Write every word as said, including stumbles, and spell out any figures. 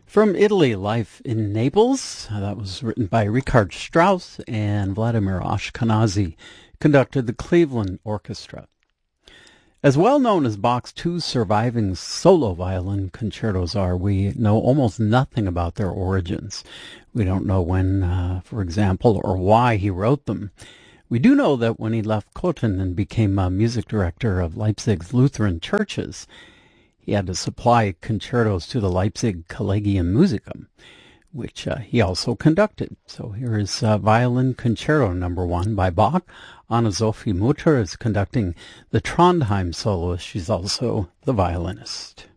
From Italy, Life in Naples. Uh, That was written by Richard Strauss, and Vladimir Ashkenazy conducted the Cleveland Orchestra. As well known as Bach's two surviving solo violin concertos are, we know almost nothing about their origins. We don't know when, uh, for example, or why he wrote them. We do know that when he left Cothen and became a music director of Leipzig's Lutheran churches, he had to supply concertos to the Leipzig Collegium Musicum, which uh, he also conducted. So here is uh, Violin Concerto Number One by Bach. Anna-Sophie Mutter is conducting the Trondheim soloist. She's also the violinist.